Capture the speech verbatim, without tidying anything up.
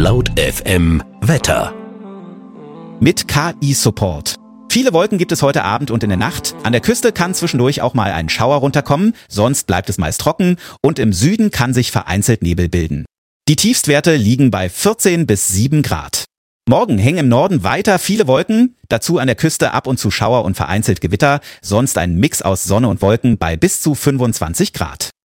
Laut F M Wetter. Mit K I-Support. Viele Wolken gibt es heute Abend und in der Nacht. An der Küste kann zwischendurch auch mal ein Schauer runterkommen, sonst bleibt es meist trocken und im Süden kann sich vereinzelt Nebel bilden. Die Tiefstwerte liegen bei vierzehn bis sieben Grad. Morgen hängen im Norden weiter viele Wolken, dazu an der Küste ab und zu Schauer und vereinzelt Gewitter, sonst ein Mix aus Sonne und Wolken bei bis zu fünfundzwanzig Grad.